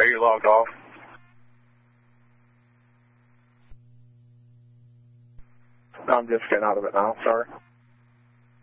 you logged off? I'm just getting out of it now, sorry.